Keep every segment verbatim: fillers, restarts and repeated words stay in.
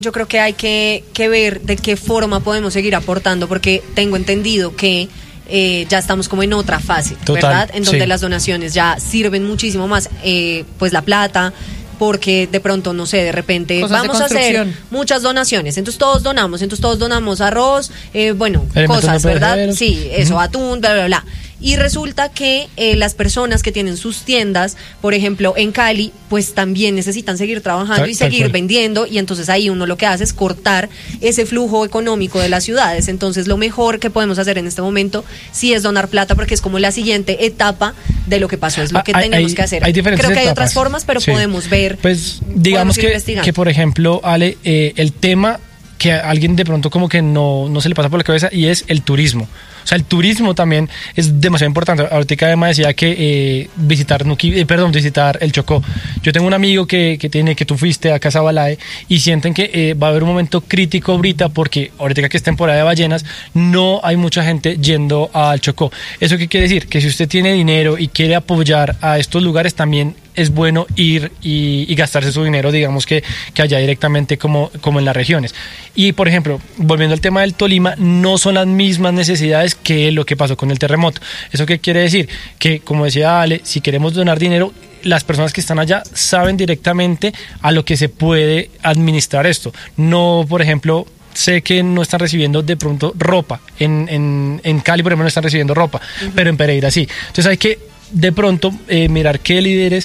Yo creo que hay que, que ver de qué forma podemos seguir aportando, porque tengo entendido que eh, ya estamos como en otra fase, Total, ¿verdad? En donde sí. las donaciones ya sirven muchísimo más, eh, pues la plata, porque de pronto, no sé, de repente Cosas vamos de a hacer construcción. muchas donaciones, entonces todos donamos, entonces todos donamos arroz, eh, bueno, Elementos cosas, no ¿verdad? perecederos. Sí, eso, Ujú. atún, bla, bla, bla. Y resulta que eh, las personas que tienen sus tiendas, por ejemplo, en Cali, pues también necesitan seguir trabajando Tal- y tal seguir cual. vendiendo, y entonces ahí uno lo que hace es cortar ese flujo económico de las ciudades. Entonces lo mejor que podemos hacer en este momento sí es donar plata, porque es como la siguiente etapa de lo que pasó, es lo que Ah, hay- tenemos hay- que hacer. hay diferentes Creo que hay etapas. otras formas, pero Sí. podemos ver. Pues digamos podemos ir que, investigando. que, por ejemplo, Ale, eh, el tema que a alguien de pronto como que no, no se le pasa por la cabeza, y es el turismo. O sea, el turismo también es demasiado importante. Ahorita además decía que eh, visitar Nuqui, eh, perdón, visitar el Chocó. Yo tengo un amigo que, que tiene, que tú fuiste a Casa Balae, y sienten que eh, va a haber un momento crítico ahorita, porque ahorita que es temporada de ballenas, no hay mucha gente yendo al Chocó. ¿Eso qué quiere decir? Que si usted tiene dinero y quiere apoyar a estos lugares, también es bueno ir y, y gastarse su dinero, digamos que, que allá directamente como, como en las regiones. Y por ejemplo, volviendo al tema del Tolima, no son las mismas necesidades que lo que pasó con el terremoto. ¿Eso qué quiere decir? Que, como decía Ale, si queremos donar dinero, las personas que están allá saben directamente a lo que se puede administrar esto. No, por ejemplo, sé que no están recibiendo de pronto ropa. En, en, en Cali, por ejemplo, no están recibiendo ropa, uh-huh. pero en Pereira sí. Entonces hay que de pronto eh, mirar qué líderes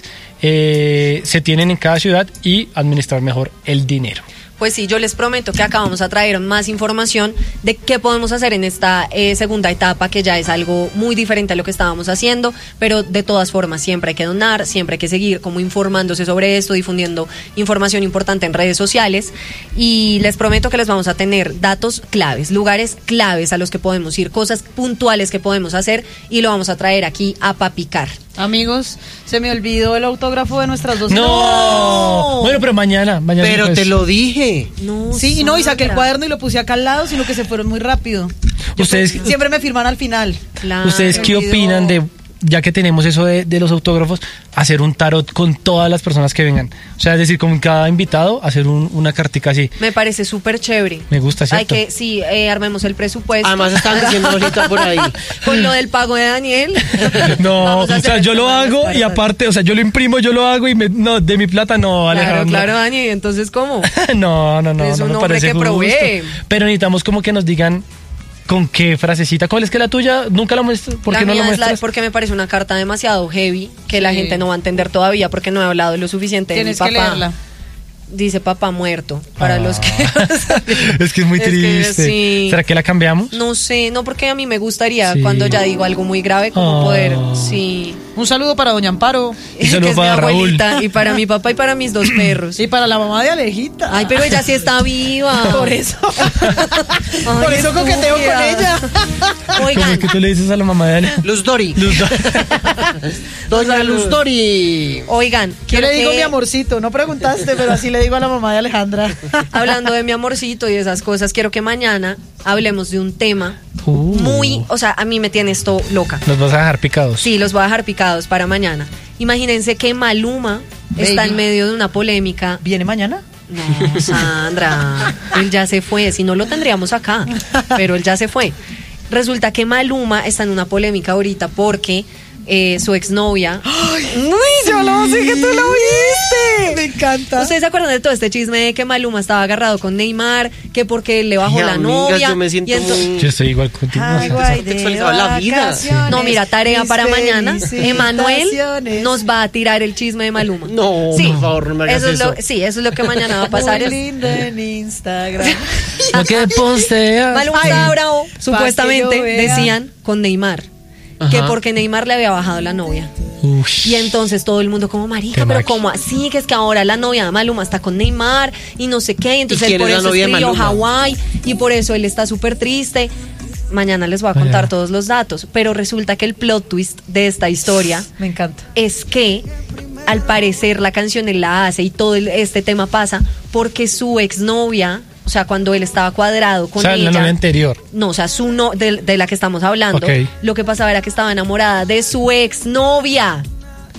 eh, se tienen en cada ciudad y administrar mejor el dinero. Pues sí, yo les prometo que acá vamos a traer más información de qué podemos hacer en esta eh, segunda etapa, que ya es algo muy diferente a lo que estábamos haciendo, pero de todas formas siempre hay que donar, siempre hay que seguir como informándose sobre esto, difundiendo información importante en redes sociales, y les prometo que les vamos a tener datos claves, lugares claves a los que podemos ir, cosas puntuales que podemos hacer, y lo vamos a traer aquí a papicar. Amigos, se me olvidó el autógrafo de nuestras dos. No, No. bueno, pero mañana, mañana. Pero pues, te lo dije. No, Sí, y no, y saqué el Sandra. cuaderno y lo puse acá al lado, sino que se fueron muy rápido. Ustedes, Siempre me firman al final. Claro. ¿Ustedes qué olvidó. opinan de, ya que tenemos eso de, de los autógrafos, hacer un tarot con todas las personas que vengan? O sea, es decir, con cada invitado, hacer un, una cartica así. Me parece súper chévere. Me gusta, Hay ¿cierto? que, sí, eh, armemos el presupuesto. Además están diciendo ahorita por ahí. Con lo del pago de Daniel. No, Vamos a o hacer sea, el yo lo tema de hago las y cartas. aparte, o sea, yo lo imprimo, yo lo hago y me, no, de mi plata no, Claro, Alejandro. claro, Dani. Entonces, ¿cómo? No, no, no, Es no un me hombre parece que justo. provee. Pero necesitamos como que nos digan con qué frasecita. ¿Cuál es que la tuya? ¿Nunca la muestras? ¿Por La qué no mía la es la- muestras? porque me parece una carta demasiado heavy que la Sí. gente no va a entender todavía, porque no he hablado lo suficiente de mi Tienes que papá. leerla. Dice papá muerto, para Ah. los que... Es que es muy Es que triste. sí. ¿Será que la cambiamos? No sé, no, porque a mí me gustaría Sí. cuando ya digo algo muy grave como Ah. poder, sí. Un saludo para doña Amparo Y saludo que es para mi Raúl. abuelita, y para mi papá y para mis dos perros. y para la mamá de Alejita. Ay, pero ella sí está viva. Por eso. Ay, Por eso coqueteo con estúpida. ella. ¿Cómo Oigan, es que tú le dices a la mamá de Ale? Luz Dori. Luz Do- Doña Luz Dori. oigan, Yo quiero le digo que- mi amorcito, no preguntaste, pero así le digo a la mamá de Alejandra. hablando de mi amorcito y de esas cosas, quiero que mañana hablemos de un tema Uh. muy, o sea, a mí me tiene esto loca. Nos vas a dejar picados. Sí, los voy a dejar picados para mañana. Imagínense que Maluma está Baby. en medio de una polémica. ¿Viene mañana? No, Sandra, él ya se fue, si no lo tendríamos acá, pero él ya se fue. Resulta que Maluma está en una polémica ahorita porque eh, su exnovia... ¡Uy, yo lo sé que tú lo viste! Me encanta. ¿Ustedes se acuerdan de todo este chisme de que Maluma estaba agarrado con Neymar, que porque le bajó Ay, la amigas, novia? yo me siento y ento- un- Yo estoy igual contigo. Ay, o sea, guay, se ha sexualizado de la vida. vacaciones, No, mira, tarea mis para mañana. Emanuel felicitaciones. nos va a tirar el chisme de Maluma. No, Sí, por favor, no me hagas eso. Es eso. lo, sí, eso es lo que mañana va a pasar. Muy Es- lindo en Instagram. lo que posteas. Maluma Ay, estaba bravo, supuestamente yo vea. decían con Neymar, que Ajá. porque Neymar le había bajado la novia. Ush. Y entonces todo el mundo como, marica, Qué pero maqui. como así, que es que ahora la novia de Maluma está con Neymar y no sé qué, y entonces ¿Y él quién por es la eso novia de escribió Maluma? Hawái y por eso él está súper triste. Mañana les voy a contar Mañana. todos los datos, pero resulta que el plot twist de esta historia Me encanta. es que al parecer la canción él la hace y todo el- este tema pasa porque su exnovia, o sea, cuando él estaba cuadrado con O sea, ella, la novia anterior. no, o sea, su no, de, de la que estamos hablando, Ok. lo que pasaba era que estaba enamorada de su exnovia.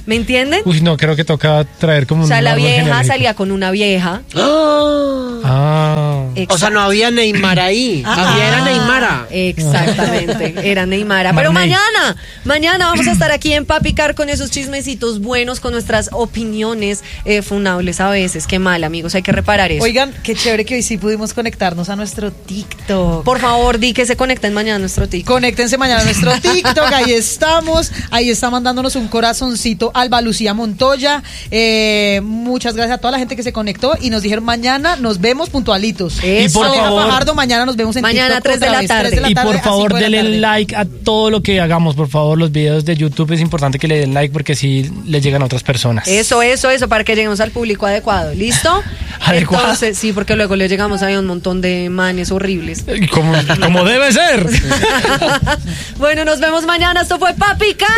¿Me entienden? Uy, no, creo que toca traer como O sea, un la árbol vieja genealógico. salía con una vieja. ¡Ah! Ah. O sea, no había Neymar ahí. Ah. Había era Neymara. Exactamente, era Neymara. Pero Marney. mañana, mañana vamos a estar aquí en Papicar con esos chismecitos buenos, con nuestras opiniones eh, funables a veces. Qué mal, amigos, hay que reparar eso. Oigan, qué chévere que hoy sí pudimos conectarnos a nuestro TikTok. Por favor, di que se conecten mañana a nuestro TikTok. Conéctense mañana a nuestro TikTok, ahí estamos, ahí está mandándonos un corazoncito Alba Lucía Montoya. Eh, muchas gracias a toda la gente que se conectó y nos dijeron mañana nos vemos puntualitos. Y por Aleja favor- Fajardo, mañana nos vemos en Mañana, TikTok tres de otra la vez, tarde. tres de la Y tarde por a favor, cinco de la denle tarde. like a todo lo que hagamos. Por favor, los videos de YouTube es importante que le den like porque si les llegan a otras personas. Eso, eso, eso, para que lleguemos al público adecuado. ¿Listo? ¿Adecuado? Entonces, sí, porque luego le llegamos a un montón de manes horribles. Y Como, como debe ser. Bueno, nos vemos mañana. Esto fue Papicar.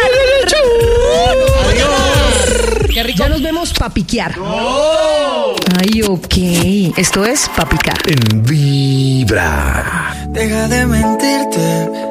Qué rico. Ya nos vemos pa' piquear. Ay, ok. Esto es pa' picar. En Vibra. Deja de mentirte,